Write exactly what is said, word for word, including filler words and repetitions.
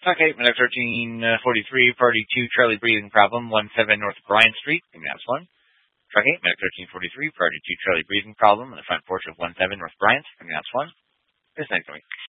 Truck eight, Medic thirteen forty-three, Party two, Charlie breathing problem, one seven North Bryant Street. That's one. Truck eight, Medic thirteen forty-three, Party two, Charlie breathing problem in the front porch of one seven North Bryant. That's one. This next week.